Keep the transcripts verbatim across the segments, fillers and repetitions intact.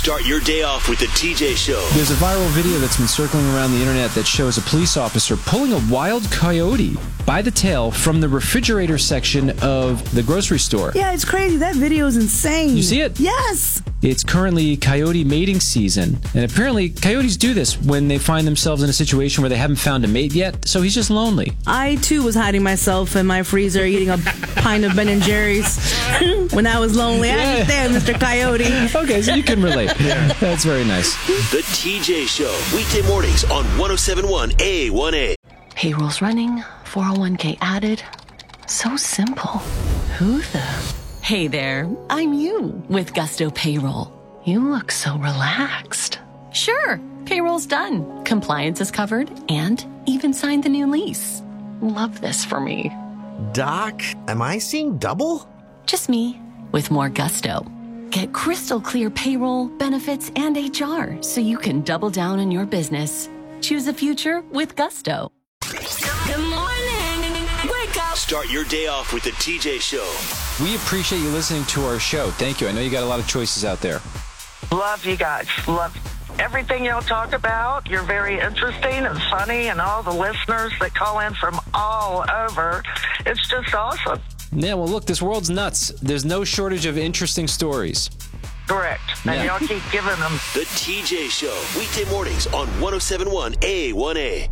Start your day off with the T J Show. There's a viral video that's been circling around the internet that shows a police officer pulling a wild coyote by the tail from the refrigerator section of the grocery store. Yeah, it's crazy. That video is insane. You see it? Yes. It's currently coyote mating season, and apparently coyotes do this when they find themselves in a situation where they haven't found a mate yet, so he's just lonely. I, too, was hiding myself in my freezer eating a pint of Ben and Jerry's when I was lonely. I understand, Mister Coyote. Okay, so you can relate. Yeah. That's very nice. The T J Show, weekday mornings on one oh seven point one A one A. Payroll's running, four oh one k added. So simple. Who the... Hey there, I'm you with Gusto Payroll. You look so relaxed. Sure, payroll's done. Compliance is covered and even signed the new lease. Love this for me. Doc, am I seeing double? Just me with more gusto. Get crystal clear payroll, benefits, and H R so you can double down on your business. Choose a future with Gusto. Good morning. Wake up. Start your day off with the T J Show. We appreciate you listening to our show. Thank you. I know you got a lot of choices out there. Love you guys. Love everything y'all talk about. You're very interesting and funny, and all the listeners that call in from all over. It's just awesome. Yeah, well, look, this world's nuts. There's no shortage of interesting stories. Correct. And Yeah. y'all keep giving them. The T J Show, weekday mornings on one oh seven point one A one A.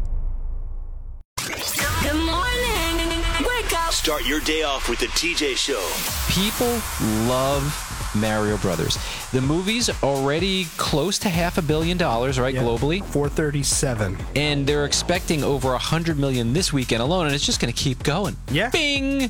Good morning. Wake up. Start your day off with the T J Show. People love Mario Brothers. The movie's already close to half a billion dollars, right, Yeah. globally? four thirty-seven. And they're expecting over one hundred million this weekend alone, and it's just going to keep going. Yeah. Bing!